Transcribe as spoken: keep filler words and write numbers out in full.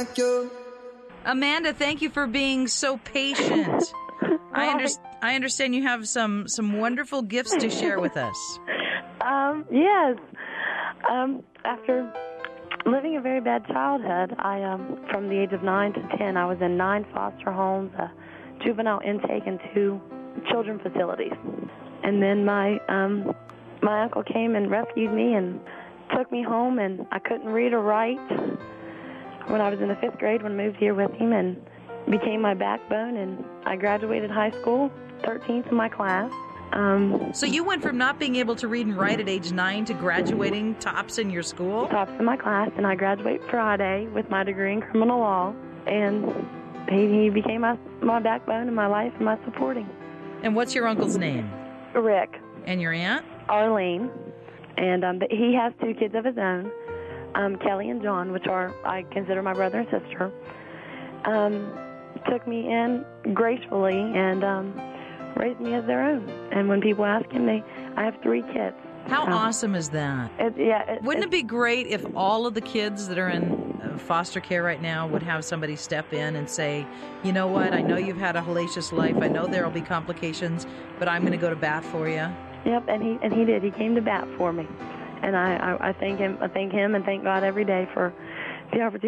like you. Amanda, thank you for being so patient. I, under- I understand you have some, some wonderful gifts to share with us. Um, yes. Um, after living a very bad childhood, I um, from the age of nine to ten, I was in nine foster homes, a juvenile intake, and two children facilities. And then my um, my uncle came and rescued me and took me home, and I couldn't read or write when I was in the fifth grade when I moved here with him, and became my backbone, and I graduated high school, thirteenth in my class. Um, so you went from not being able to read and write at age nine to graduating tops in your school? Tops in my class, and I graduate Friday with my degree in criminal law, and he, he became my, my backbone in my life and my supporting. And what's your uncle's name? Rick. And your aunt? Arlene. And um, he has two kids of his own, um, Kelly and John, which are, I consider my brother and sister. Um, took me in gracefully and um, raised me as their own. And when people ask him, they, I have three kids. How um, awesome is that? It, yeah. It, Wouldn't it, it be great if all of the kids that are in foster care right now would have somebody step in and say, you know what, I know you've had a hellacious life. I know there will be complications, but I'm going to go to bat for you. Yep, and he and he did. He came to bat for me. And I, I, I thank him I thank him and thank God every day for the opportunity